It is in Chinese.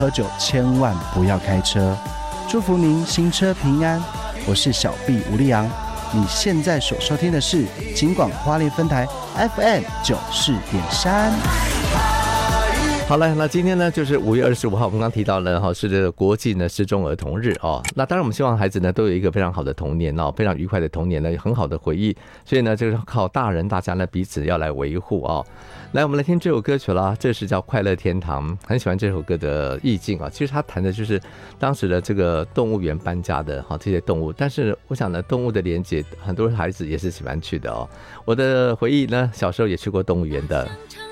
喝酒千万不要开车，祝福您行车平安。我是小 B 吴立阳，你现在所收听的是警广花莲分台 FM 94.3。 好了，那今天呢就是5月25号，我们刚提到呢是这个国际呢失踪儿童日哦。那当然我们希望孩子呢都有一个非常好的童年哦，非常愉快的童年呢，很好的回忆。所以呢，这个靠大人大家呢彼此要来维护哦。来，我们来听这首歌曲啦，这是叫《快乐天堂》，很喜欢这首歌的意境啊。其实他谈的就是当时的这个动物园搬家的这些动物，但是我想呢，动物的连结，很多孩子也是喜欢去的哦。我的回忆呢，小时候也去过动物园的。